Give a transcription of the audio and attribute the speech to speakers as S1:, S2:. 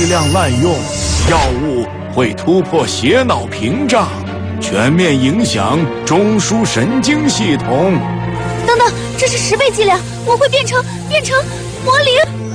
S1: 力量滥用，药物会突破血脑屏障，全面影响中枢神经系统。
S2: 等等，这是10倍剂量，我会变成魔灵。